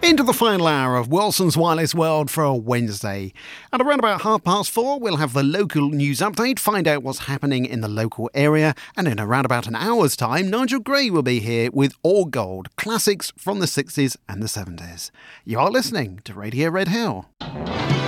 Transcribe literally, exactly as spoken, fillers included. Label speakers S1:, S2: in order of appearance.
S1: Into the final hour of Wilson's Wireless World for a Wednesday. At around about half past four, we'll have the local news update, find out what's happening in the local area, and in around about an hour's time, Nigel Gray will be here with All Gold, classics from the sixties and the seventies. You are listening to Radio Red Hill.